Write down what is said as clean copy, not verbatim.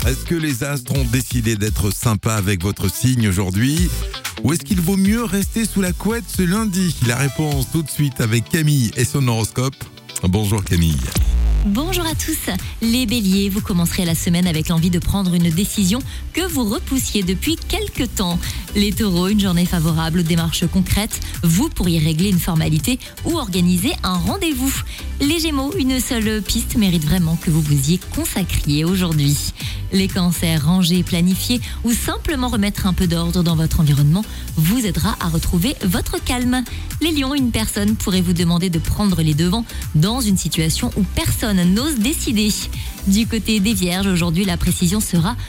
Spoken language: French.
Est-ce que les astres ont décidé d'être sympas avec votre signe aujourd'hui ? Ou est-ce qu'il vaut mieux rester sous la couette ce lundi ? La réponse tout de suite avec Camille et son horoscope. Bonjour Camille. Bonjour à tous. Les béliers, vous commencerez la semaine avec l'envie de prendre une décision que vous repoussiez depuis quelques temps. Les taureaux, une journée favorable aux démarches concrètes. Vous pourriez régler une formalité ou organiser un rendez-vous. Les gémeaux, une seule piste mérite vraiment que vous vous y consacriez aujourd'hui. Les cancers, ranger, planifier ou simplement remettre un peu d'ordre dans votre environnement vous aidera à retrouver votre calme. Les lions, une personne pourrait vous demander de prendre les devants dans une situation où personne n'ose décider. Du côté des vierges, aujourd'hui, la précision sera